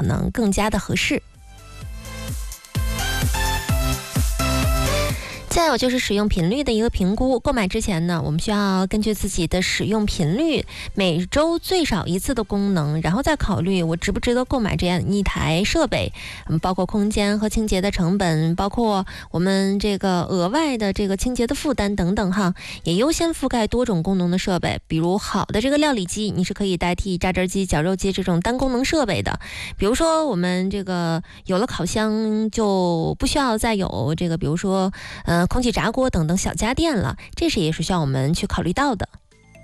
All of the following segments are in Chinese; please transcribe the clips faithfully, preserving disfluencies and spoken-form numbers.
可能更加的合适。再有就是使用频率的一个评估，购买之前呢，我们需要根据自己的使用频率，每周最少一次的功能，然后再考虑我值不值得购买这样一台设备，嗯，包括空间和清洁的成本，包括我们这个额外的这个清洁的负担等等哈，也优先覆盖多种功能的设备。比如好的这个料理机，你是可以代替榨汁机、绞肉机这种单功能设备的。比如说我们这个有了烤箱，就不需要再有这个，比如说呃。空气炸锅等等小家电了，这是也是需要我们去考虑到的。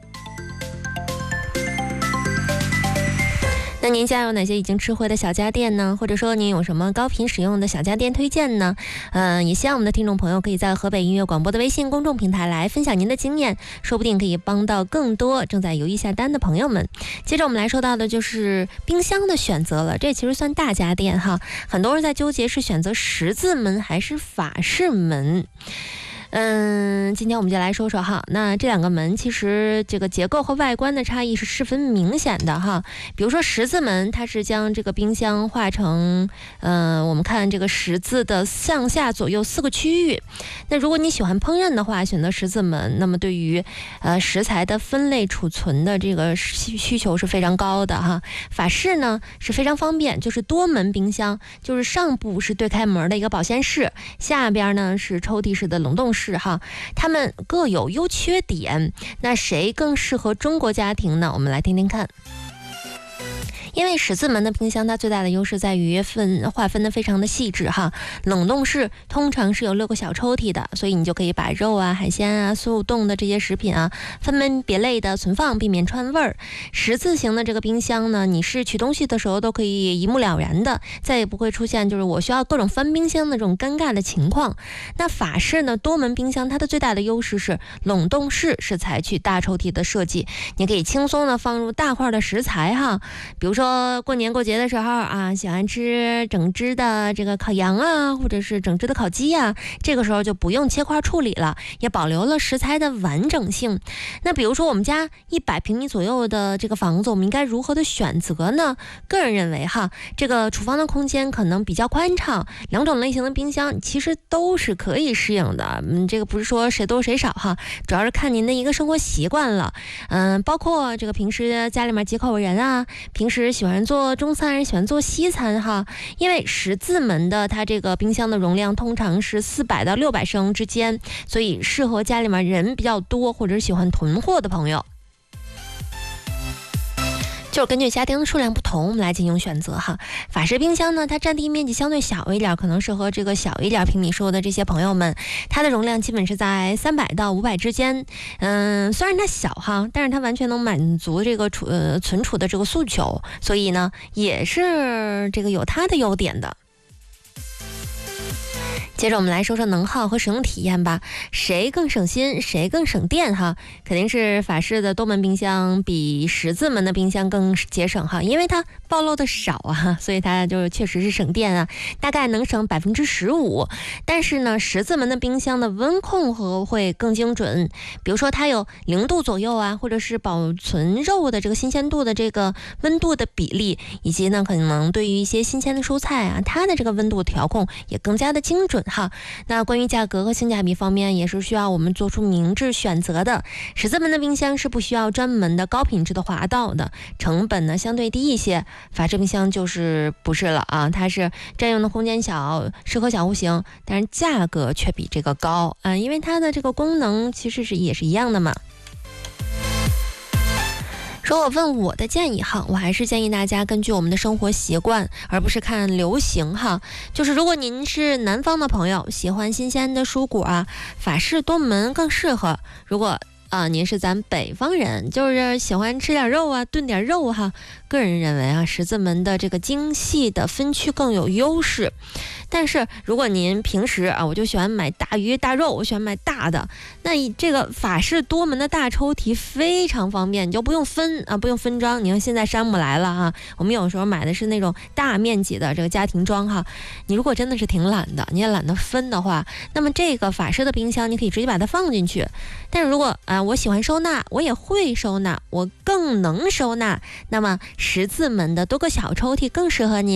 那您家有哪些已经吃灰的小家电呢？或者说您有什么高频使用的小家电推荐呢？嗯、呃，也希望我们的听众朋友可以在河北音乐广播的微信公众平台来分享您的经验，说不定可以帮到更多正在犹豫下单的朋友们。接着我们来说到的就是冰箱的选择了，这其实算大家电哈，很多人在纠结是选择十字门还是法式门。嗯，今天我们就来说说哈，那这两个门其实这个结构和外观的差异是十分明显的哈。比如说十字门，它是将这个冰箱划成，呃，我们看这个十字的上下左右四个区域。那如果你喜欢烹饪的话，选择十字门，那么对于呃食材的分类储存的这个需需求是非常高的哈。法式呢是非常方便，就是多门冰箱，就是上部是对开门的一个保鲜室，下边呢是抽屉式的冷冻室。是哈，它们各有优缺点，那谁更适合中国家庭呢？我们来听听看。因为十字门的冰箱它最大的优势在于分划分的非常的细致哈，冷冻室通常是有六个小抽屉的，所以你就可以把肉啊、海鲜啊、速冻的这些食品啊分门别类的存放，避免串味儿。十字形的这个冰箱呢，你是取东西的时候都可以一目了然的，再也不会出现就是我需要各种翻冰箱的这种尴尬的情况。那法式呢多门冰箱它的最大的优势是冷冻室是采取大抽屉的设计，你可以轻松的放入大块的食材哈，比如说过年过节的时候啊，喜欢吃整只的这个烤羊啊，或者是整只的烤鸡啊，这个时候就不用切块处理了，也保留了食材的完整性。那比如说我们家一百平米左右的这个房子，我们应该如何的选择呢？个人认为哈，这个厨房的空间可能比较宽敞，两种类型的冰箱其实都是可以适应的。嗯，这个不是说谁多谁少哈，主要是看您的一个生活习惯了。嗯，包括这个平时家里面几口人啊，平时喜欢做中餐还是喜欢做西餐哈？因为十字门的它这个冰箱的容量通常是四百到六百升之间，所以适合家里面人比较多或者是喜欢囤货的朋友。就是根据家庭的数量不同，我们来进行选择哈。法式冰箱呢，它占地面积相对小一点，可能适合这个小一点平米数的这些朋友们。它的容量基本是在三百到五百之间。嗯，虽然它小哈，但是它完全能满足这个储呃存储的这个诉求，所以呢，也是这个有它的优点的。接着我们来说说能耗和使用体验吧，谁更省心谁更省电哈？肯定是法式的多门冰箱比十字门的冰箱更节省哈，因为它暴露的少啊，所以它就确实是省电啊，大概能省百分之十五。但是呢，十字门的冰箱的温控和会更精准，比如说它有零度左右啊，或者是保存肉的这个新鲜度的这个温度的比例，以及呢可能对于一些新鲜的蔬菜啊，它的这个温度调控也更加的精准。哈，那关于价格和性价比方面也是需要我们做出明智选择的。十字门的冰箱是不需要专门的高品质的滑道的，成本呢相对低一些。法式冰箱就是不是了啊，它是占用的空间小，适合小户型，但是价格却比这个高啊，因为它的这个功能其实是也是一样的嘛。说我问我的建议哈，我还是建议大家根据我们的生活习惯，而不是看流行哈。就是如果您是南方的朋友，喜欢新鲜的蔬果啊，法式多门更适合。如果啊、呃，您是咱北方人，就是喜欢吃点肉啊，炖点肉哈。个人认为啊，十字门的这个精细的分区更有优势。但是如果您平时啊，我就喜欢买大鱼大肉，我喜欢买大的，那这个法式多门的大抽屉非常方便，你就不用分啊，不用分装。你看现在山姆来了哈，我们有时候买的是那种大面积的这个家庭装哈。你如果真的是挺懒的，你也懒得分的话，那么这个法式的冰箱你可以直接把它放进去。但是如果啊，我喜欢收纳，我也会收纳，我更能收纳，那么十字门的多个小抽屉更适合您。